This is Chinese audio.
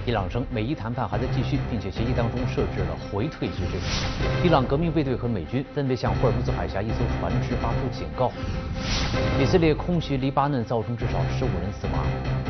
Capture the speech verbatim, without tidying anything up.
伊朗称美伊谈判还在继续，并且协议当中设置了回退机制。伊朗革命卫队和美军分别向霍尔木兹海峡一艘船只发出警告。以色列空袭黎巴嫩，造成至少十五人死亡。